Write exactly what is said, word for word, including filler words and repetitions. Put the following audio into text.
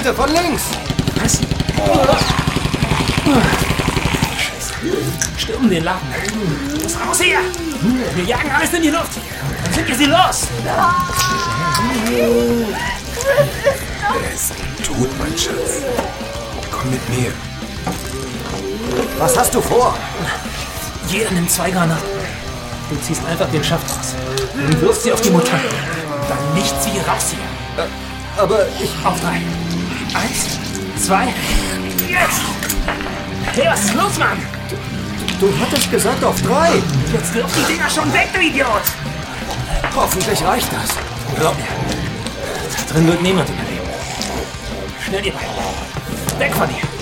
Seite, von links! Was? Scheiße. Stürmen den Laden. Los, raus hier! Wir jagen alles in die Luft. Dann sind wir sie los. Er ist tot, mein Schatz. Komm mit mir. Was hast du vor? Jeder nimmt zwei Granaten. Du ziehst einfach den Schaft raus. Und wirfst sie auf die Mutanten. Dann nicht sie raus hier. Äh, aber ich... Auf drei. Eins, zwei, jetzt! Hey, was ist los, Mann? Du hattest gesagt auf drei. Jetzt wirf die Dinger schon weg, du Idiot! Hoffentlich reicht das. Glaub mir. Da drin wird niemand überleben. Schnell, ihr beiden. Weg von hier.